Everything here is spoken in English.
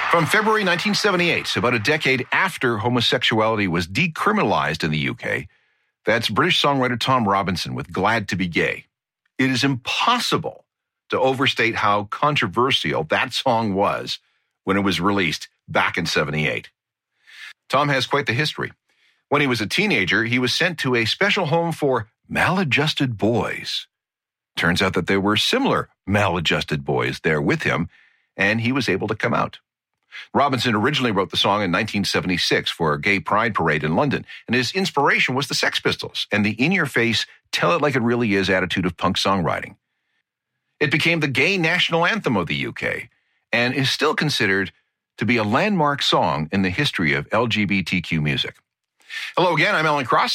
From February 1978, about a decade after homosexuality was decriminalized in the UK, that's British songwriter Tom Robinson with Glad to Be Gay. It is impossible to overstate how controversial that song was when it was released back in 78. Tom has quite the history. When he was a teenager, he was sent to a special home for maladjusted boys. Turns out that there were similar maladjusted boys there with him, and he was able to come out. Robinson originally wrote the song in 1976 for a gay pride parade in London, and his inspiration was the Sex Pistols and the in-your-face, tell-it-like-it-really-is attitude of punk songwriting. It became the gay national anthem of the UK and is still considered to be a landmark song in the history of LGBTQ music. Hello again, I'm Alan Cross.